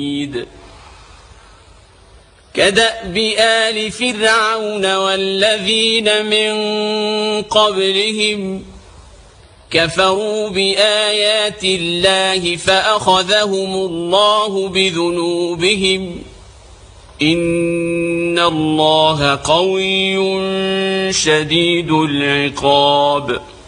كدأب آل فرعون والذين من قبلهم كفروا بآيات الله فأخذهم الله بذنوبهم إن الله قوي شديد العقاب.